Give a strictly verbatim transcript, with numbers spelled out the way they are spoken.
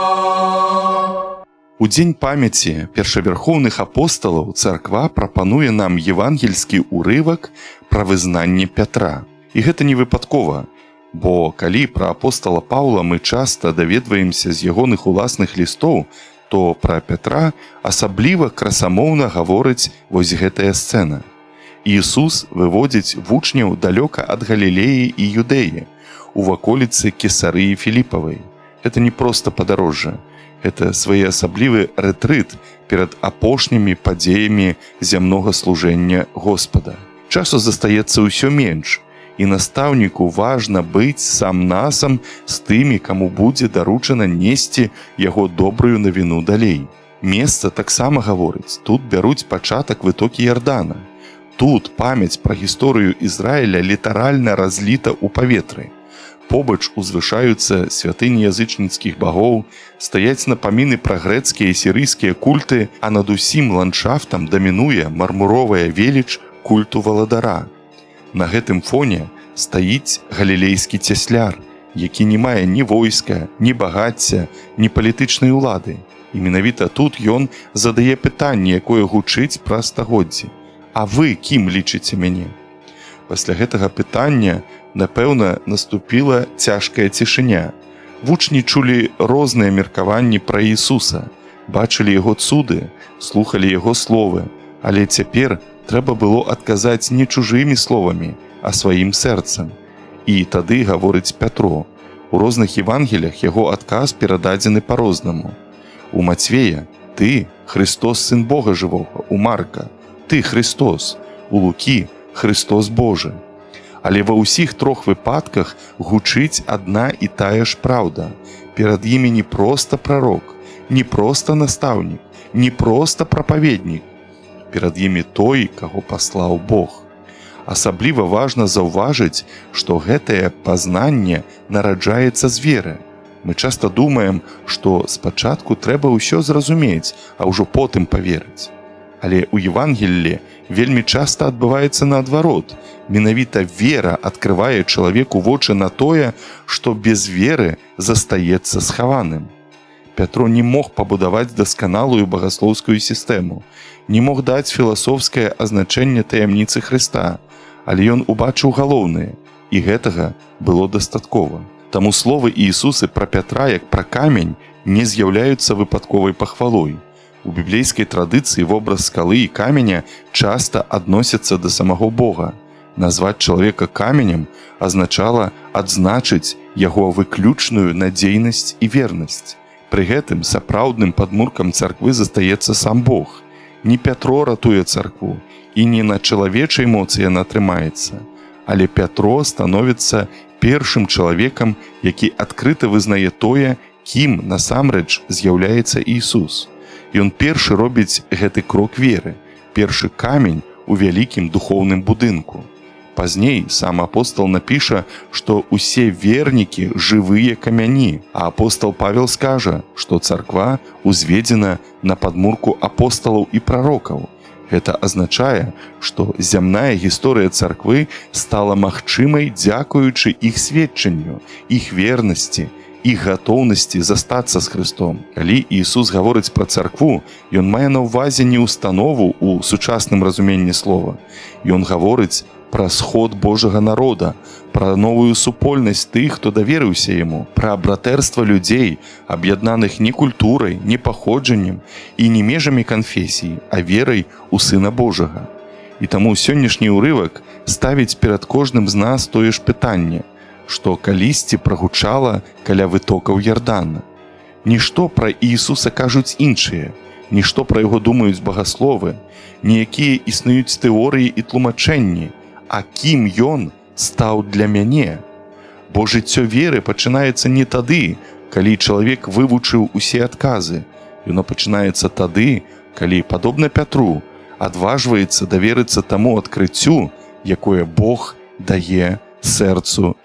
У дзень памяці першавярхоўных апосталаў царква прапануе нам евангельскі ўрывак пра вызнанне Пятра. І гэта не выпадкова, бо калі пра апостала Паўла мы часта даведваемся з ягоных уласных лістоў, то пра Пятра асабліва красамоўна гаворыць вось гэтая сцэна. Іісус выводзіць вучняў далёка ад Галілеі і Юдэі, у ваколіцы Кесарыі Філіпавай. Гэта не проста падарожжа. Гэта своеасаблівы рэтрыт перад апошнімі падзеямі зямнога служэння Господа. Часу застаецца ўсё менш, і настаўніку важна быць сам-насам з тымі, каму будзе даручана несці яго добрую навіну далей. Месца таксама гаворыць, тут бяруць пачатак вытокі Ярдана. Тут памяць пра гісторыю Ізраіля літаральна разліта ў паветры. Побач узвышаюцца святыні язычніцкіх багоў, стаяць напаміны пра грэцкія і сірыйскія культы, а над усім ландшафтам дамінуе мармуровая веліч культу валадара. На гэтым фоне стаіць галілейскі цясляр, які не мае ні войска, ні багацця, ні палітычнай улады. І менавіта тут ён задае пытанне, якое гучыць праз стагоддзі. А вы кім лічыце мяне? Пасля гэтага пытання, напэўна, наступіла цяжкая цішыня. Вучні чулі розныя меркаванні пра Ісуса, бачылі яго цуды, слухалі яго словы, але цяпер трэба было адказаць не чужымі словамі, а сваім сэрцам. І тады гаворыць Пятро. У розных евангелях яго адказ перададзены па-рознаму. У Мацвея «Ты – Христос, Сын Бога жывога», у Марка «Ты – Христос», у Лукі «Христос Божы». Але ва ўсіх трох выпадках гучыць адна і тая ж праўда. Перад імі не проста прарок, не проста настаўнік, не проста прапаведнік. Перад імі той, каго паслаў Бог. Асабліва важна заўважыць, што гэтае пазнанне нараджаецца з веры. Мы часта думаем, што спачатку трэба ўсё зразумець, а ўжо потым паверыць. Але ў Евангеллі вельмі часта адбываецца наадварот. Менавіта вера адкрывае чалавеку вочы на тое, што без веры застаецца схаваным. Пятро не мог пабудаваць дасканалую багаслоўскую сістэму, не мог даць філасофскае азначэнне таямніцы Хрыста, але ён убачыў галоўнае, і гэтага было дастаткова. Таму словы Іісусы пра Пятра як пра камень не з'яўляюцца выпадковай пахвалой. У біблейскай традыцыі вобраз скалы і каменя часта адносяцца да самого Бога. Назваць чалавека каменем азначала адзначыць яго выключную надзейнасць і вернасць. Пры гэтым сапраўдным падмуркам царквы застаецца сам Бог. Не Пятро ратуе царкву, і не на чалавечай моцы яна трымаецца, але Пятро становіцца першым чалавекам, які адкрыта вызнае тое, кім насамрэч з'яўляецца Ісус. Ён першы робіць гэты крок веры, першы камень у вялікім духоўным будынку. Пазней сам апостал напіша, што ўсе вернікі жывыя камяні, а апостал Павел скажа, што царква узведзена на падмурку апосталаў і прарокаў. Гэта азначае, што зямная гісторыя царквы стала магчымай дзякуючы іх сведчанню, іх вернасці, іх гатоўнасці застацца з Христом. Калі Іісус гаворыць пра царкву, ён мае на ўвазе не установу ў сучасным разуменні слова. Ён гаворыць пра сход Божага народа, пра новую супольнасць тых, хто даверыўся яму, пра братэрства людзей, аб'яднаных не культурай, не паходжаннем і не межамі канфесіі, а верай у Сына Божага. І таму сённяшні ўрывак ставіць перад кожным з нас тое ж пытанне, што калісьці прагучала каля вытокаў Ярдана. Нішто пра Іісуса кажуць іншыя, нішто пра яго думаюць багасловы, ніякія існуюць тэорыі і тлумачэнні, а кім ён стаў для мяне. Бо жыццё веры пачынаецца не тады, калі чалавек вывучыў усе адказы. Яно пачынаецца тады, калі, падобна Пятру, адважваецца даверыцца таму адкрыццю, якое Бог дае сэрцу